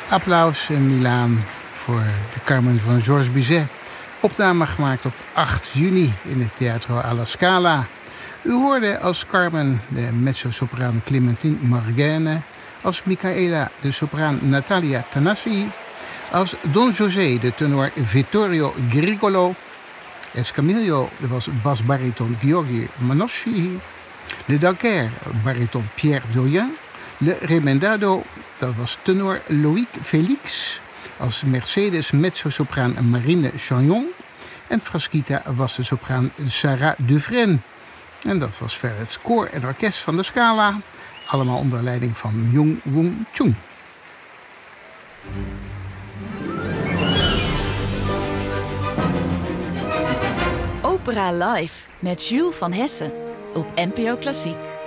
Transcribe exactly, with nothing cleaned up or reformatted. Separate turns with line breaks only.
Applaus in Milaan voor de Carmen van Georges Bizet. Opname gemaakt op acht juni in het Teatro alla Scala. U hoorde als Carmen de mezzo-sopraan Clementine Margene, als Michaela de sopraan Natalia Tanassi, als Don José de tenor Vittorio Grigolo, Escamillo was basbariton Giorgi Manoschi, Le Danker bariton Pierre Doyen, Le Remendado dat was tenor Loïc Félix, als Mercedes mezzo-sopraan Marine Chagnon en Frasquita was de sopraan Sarah Dufresne. En dat was verder het koor en orkest van de Scala, allemaal onder leiding van Myung Whun Chung.
Opera Live met Jules van Hessen op N P O Klassiek.